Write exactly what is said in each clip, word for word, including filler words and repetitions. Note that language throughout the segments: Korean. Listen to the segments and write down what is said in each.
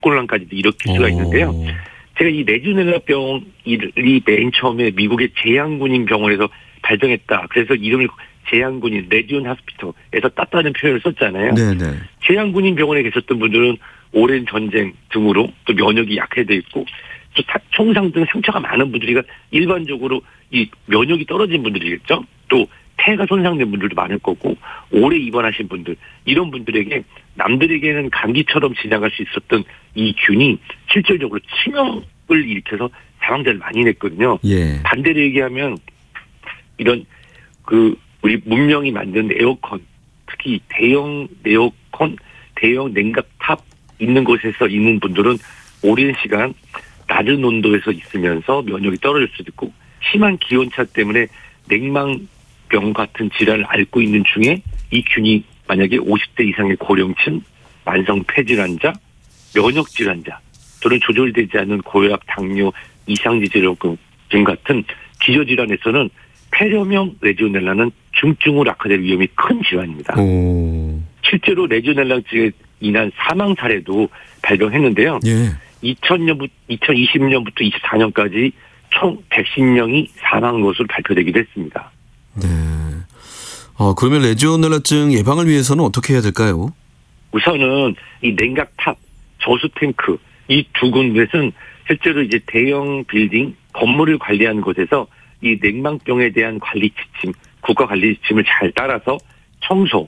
곤란까지도 일으킬 수가 있는데요. 제가 이 레지오넬라병이 맨 처음에 미국의 제향군인 병원에서 발병했다. 그래서 이름을 제향군인 레지온 하스피터에서 땄다는 표현을 썼잖아요. 네네. 제향군인 병원에 계셨던 분들은 오랜 전쟁 등으로 또 면역이 약해져 있고 또 총상 등 상처가 많은 분들이가 일반적으로 이 면역이 떨어진 분들이겠죠. 또 폐가 손상된 분들도 많을 거고 오래 입원하신 분들 이런 분들에게 남들에게는 감기처럼 지나갈 수 있었던 이 균이 실질적으로 치명을 일으켜서 사망자를 많이 냈거든요. 예. 반대로 얘기하면 이런 그 우리 문명이 만든 에어컨 특히 대형 에어컨 대형 냉각탑 있는 곳에서 있는 분들은 오랜 시간 낮은 온도에서 있으면서 면역이 떨어질 수도 있고 심한 기온차 때문에 냉망병 같은 질환을 앓고 있는 중에 이 균이 만약에 오십 대 이상의 고령층, 만성 폐질환자, 면역질환자 또는 조절되지 않은 고혈압, 당뇨, 이상지질염 등 같은 기저질환에서는 폐렴형 레지오넬라는 중증으로 악화될 위험이 큰 질환입니다. 오. 실제로 레지오넬라증에 인한 사망 사례도 발병했는데요. 예. 이천 년부터 이천이십 년부터 이십사 년까지 총 백십 명이 사망한 것으로 발표되기도 했습니다. 네. 어, 그러면 레지오넬라증 예방을 위해서는 어떻게 해야 될까요? 우선은 이 냉각탑, 저수탱크 이 두 군데는 실제로 이제 대형 빌딩 건물을 관리하는 곳에서 이 냉망병에 대한 관리 지침, 국가 관리 지침을 잘 따라서 청소,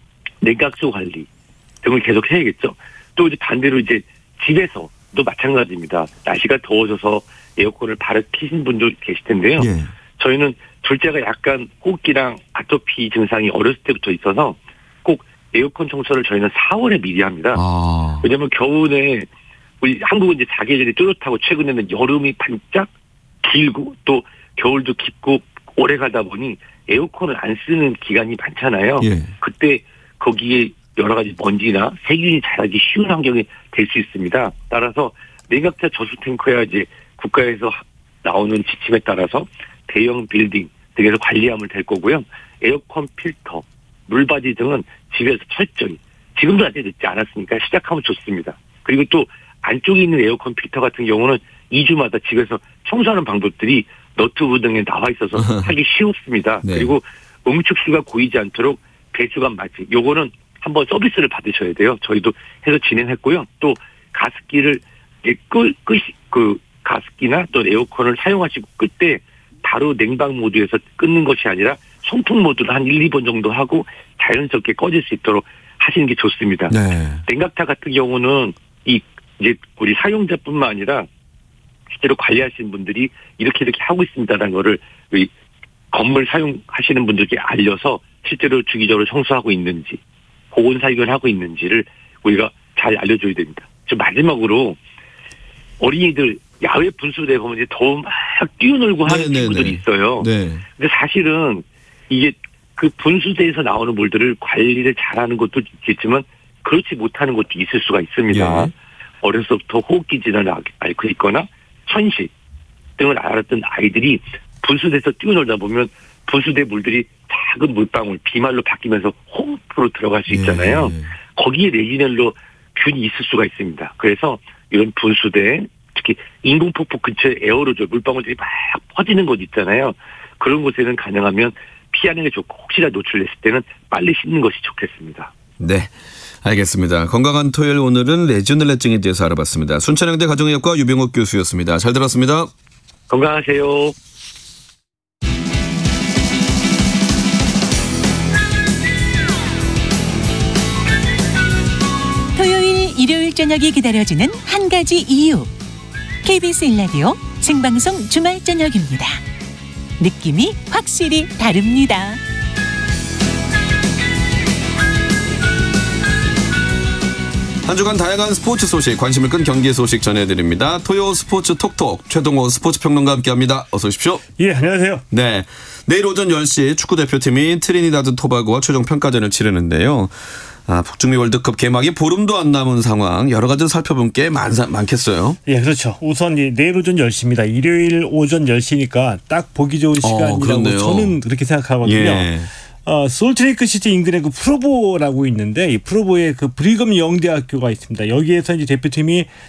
냉각수 관리 등을 계속 해야겠죠. 또 이제 반대로 이제 집에서도 마찬가지입니다. 날씨가 더워져서 에어컨을 바로 켜신 분도 계실 텐데요. 예. 저희는 둘째가 약간 호흡기랑 아토피 증상이 어렸을 때부터 있어서 꼭 에어컨 청소를 저희는 사월에 미리 합니다. 아. 왜냐하면 겨울에 우리 한국은 이제 사계절이 뚜렷하고 최근에는 여름이 반짝 길고 또 겨울도 깊고 오래 가다 보니 에어컨을 안 쓰는 기간이 많잖아요. 예. 그때 거기에 여러 가지 먼지나 세균이 자라기 쉬운 환경이 될 수 있습니다. 따라서 냉각차 저수탱크야 이제 국가에서 나오는 지침에 따라서 대형 빌딩 등에서 관리하면 될 거고요. 에어컨 필터, 물받이 등은 집에서 철저히 지금도 아직 늦지 않았으니까 시작하면 좋습니다. 그리고 또 안쪽에 있는 에어컨 필터 같은 경우는 이 주마다 집에서 청소하는 방법들이 너튜브 등에 나와 있어서 하기 쉽습니다. 네. 그리고 응축수가 고이지 않도록 배수관 맞이 요거는 한번 서비스를 받으셔야 돼요. 저희도 해서 진행했고요. 또 가습기를 끌, 끌, 그 가습기나 또 에어컨을 사용하시고 끌 때 바로 냉방 모드에서 끊는 것이 아니라 송풍 모드로 한 일, 이 번 정도 하고 자연스럽게 꺼질 수 있도록 하시는 게 좋습니다. 네. 냉각탑 같은 경우는 이 이제 우리 사용자뿐만 아니라 실제로 관리하시는 분들이 이렇게 이렇게 하고 있습니다라는 거를 우리 건물 사용하시는 분들께 알려서 실제로 주기적으로 청소하고 있는지 보온살균하고 있는지를 우리가 잘 알려줘야 됩니다. 저 마지막으로 어린이들 야외 분수대에 보면 이제 더워 막 뛰어놀고 하는 네네네. 친구들이 있어요. 네. 근데 사실은 이게 그 분수대에서 나오는 물들을 관리를 잘하는 것도 있겠지만 그렇지 못하는 것도 있을 수가 있습니다. 예. 어려서부터 호흡기 질환을 앓고 있거나 천식 등을 앓았던 아이들이 분수대에서 뛰어놀다 보면 분수대 물들이 작은 물방울 비말로 바뀌면서 호흡으로 들어갈 수 있잖아요. 예. 거기에 레지오넬라 균이 있을 수가 있습니다. 그래서 이런 분수대 특히 인공폭포 근처에 에어로졸 물방울들이 막 퍼지는 곳 있잖아요. 그런 곳에는 가능하면 피하는 게 좋고 혹시나 노출됐을 때는 빨리 씻는 것이 좋겠습니다. 네. 알겠습니다. 건강한 토요일 오늘은 레지오넬라증에 대해서 알아봤습니다. 순천향대 가정의학과 유병옥 교수였습니다. 잘 들었습니다. 건강하세요. 토요일, 일요일 저녁이 기다려지는 한 가지 이유. 케이비에스 일 라디오 생방송 주말 저녁입니다. 느낌이 확실히 다릅니다. 한 주간 다양한 스포츠 소식, 관심을 끈 경기 소식 전해드립니다. 토요 스포츠 톡톡 최동호 스포츠 평론가 함께합니다. 어서 오십시오. 예, 안녕하세요. 네, 내일 오전 열 시 축구 대표팀이 트리니다드 토바고와 최종 평가전을 치르는데요. 아, 북중미 월드컵 개막이 보름도 안 남은 상황, 여러 가지를 살펴본 게 많, 많겠어요. 예, 그렇죠. 우선 내일 오전 열 시입니다. 일요일 오전 열 시니까 딱 보기 좋은 시간이라고 어, 저는 그렇게 생각하거든요. 예. 어, 솔트레이크 시티 인근의 그 프로보라고 있는데 이 프로보에 그 브리검 영대학교가 있습니다. 여기에서 이제 대표팀이